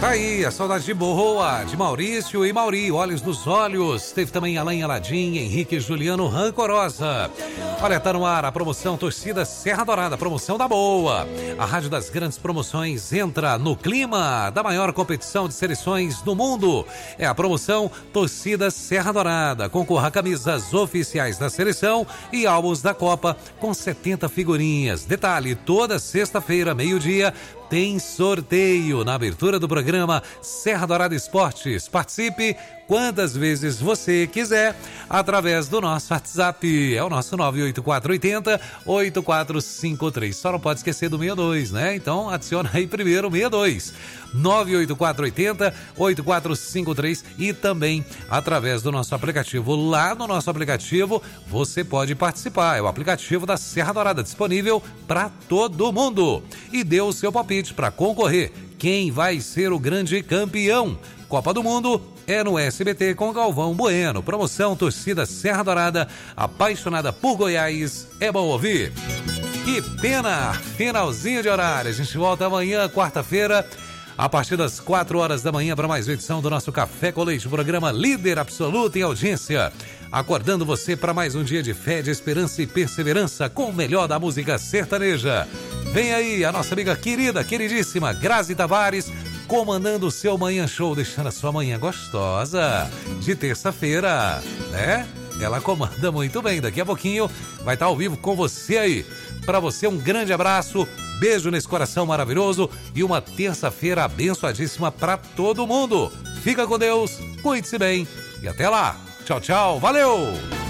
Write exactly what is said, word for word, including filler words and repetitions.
Tá aí, a saudade de boa, de Maurício e Mauri, Olhos nos Olhos. Teve também Alain Aladim, Henrique e Juliano Rancorosa. Olha, tá no ar a promoção Torcida Serra Dourada, promoção da boa. A Rádio das Grandes Promoções entra no clima da maior competição de seleções do mundo. É a promoção Torcida Serra Dourada. Concorra a camisas oficiais da seleção e álbuns da Copa com setenta figurinhas. Detalhe, toda sexta-feira, meio-dia, tem sorteio na abertura do programa Serra Dourada Esportes. Participe quantas vezes você quiser através do nosso WhatsApp. É o nosso nove oito quatro oito zero oito quatro cinco três. Só não pode esquecer do sessenta e dois, né? Então adiciona aí primeiro o sessenta e dois. nove oito quatro oito zero oito quatro cinco três e também através do nosso aplicativo. Lá no nosso aplicativo você pode participar. É o aplicativo da Serra Dourada, disponível para todo mundo. E dê o seu palpite para concorrer. Quem vai ser o grande campeão? Copa do Mundo é no S B T com Galvão Bueno. Promoção Torcida Serra Dourada, apaixonada por Goiás. É bom ouvir. Que pena, finalzinho de horário. A gente volta amanhã, quarta-feira, a partir das quatro horas da manhã, para mais uma edição do nosso Café com Leite, o programa líder absoluto em audiência. Acordando você para mais um dia de fé, de esperança e perseverança com o melhor da música sertaneja. Vem aí a nossa amiga querida, queridíssima Grazi Tavares, comandando o seu Manhã Show, deixando a sua manhã gostosa de terça-feira, né? Ela comanda muito bem. Daqui a pouquinho vai estar ao vivo com você aí. Para você, um grande abraço, beijo nesse coração maravilhoso e uma terça-feira abençoadíssima para todo mundo. Fica com Deus, cuide-se bem e até lá. Tchau, tchau, valeu!